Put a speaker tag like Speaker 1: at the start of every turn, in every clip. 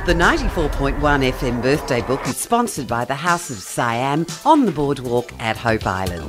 Speaker 1: The 94.1 FM birthday book is sponsored by the House of Siam on the boardwalk at Hope Island.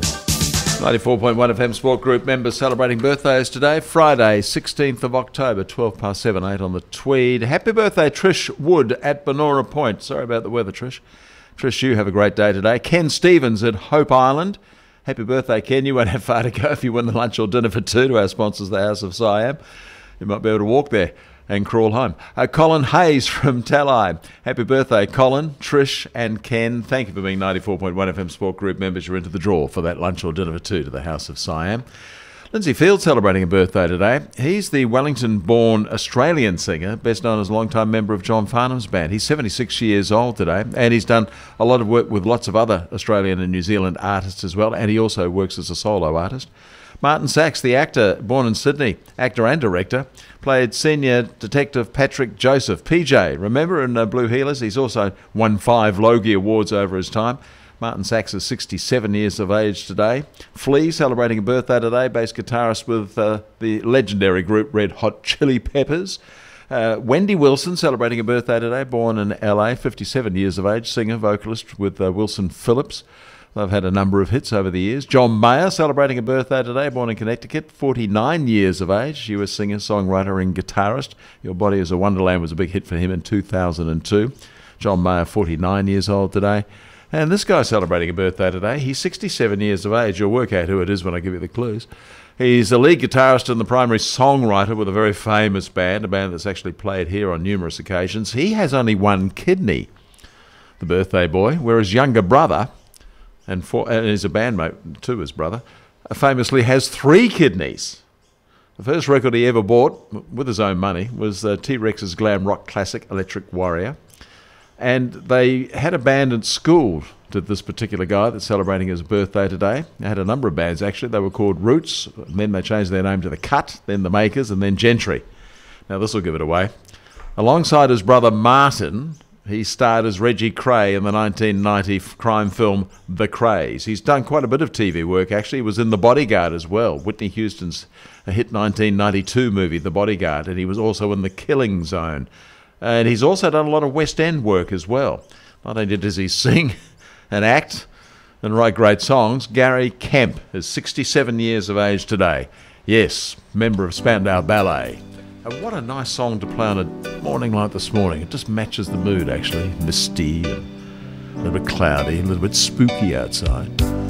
Speaker 2: 94.1 FM Sport Group members celebrating birthdays today. Friday, 16th of October, 12 past 7, 8 on the Tweed. Happy birthday, Trish Wood at Benora Point. Sorry about the weather, Trish. Trish, you have a great day today. Ken Stevens at Hope Island. Happy birthday, Ken. You won't have far to go if you win the lunch or dinner for two to our sponsors, the House of Siam. You might be able to walk there and crawl home. Colin Hayes from Talai. Happy birthday, Colin, Trish and Ken. Thank you for being 94.1 FM Sport Group members. You're into the draw for that lunch or dinner for two to the House of Siam. Lindsay Field celebrating a birthday today. He's the Wellington-born Australian singer, best known as a long-time member of John Farnham's band. He's 76 years old today, and he's done a lot of work with lots of other Australian and New Zealand artists as well, and he also works as a solo artist. Martin Sachs, the actor, born in Sydney, actor and director, played senior detective Patrick Joseph, PJ. Remember in Blue Heelers? He's also won 5 Logie Awards over his time. Martin Sachs is 67 years of age today. Flea celebrating a birthday today, bass guitarist with the legendary group Red Hot Chili Peppers. Wendy Wilson celebrating a birthday today, born in LA, 57 years of age, singer, vocalist with Wilson Phillips. They've had a number of hits over the years. John Mayer celebrating a birthday today, born in Connecticut, 49 years of age, US singer, songwriter and guitarist. Your Body is a Wonderland was a big hit for him in 2002. John Mayer, 49 years old today. And this guy celebrating a birthday today, he's 67 years of age. You'll work out who it is when I give you the clues. He's a lead guitarist and the primary songwriter with a very famous band, a band that's actually played here on numerous occasions. He has only one kidney, the birthday boy, whereas younger brother, and he's a bandmate to his brother, famously has 3 kidneys. The first record he ever bought, with his own money, was T-Rex's glam rock classic, Electric Warrior. And they had a band at school, did this particular guy that's celebrating his birthday today. They had a number of bands, actually. They were called Roots, and then they changed their name to The Cut, then The Makers, and then Gentry. Now, this will give it away. Alongside his brother Martin, he starred as Reggie Kray in the 1990 crime film The Krays. He's done quite a bit of TV work, actually. He was in The Bodyguard as well, Whitney Houston's hit 1992 movie, The Bodyguard, and he was also in The Killing Zone. And he's also done a lot of West End work as well. Not only does he sing and act and write great songs, Gary Kemp is 67 years of age today. Yes, member of Spandau Ballet. And what a nice song to play on a morning like this morning. It just matches the mood, actually. Misty, and a little bit cloudy, a little bit spooky outside.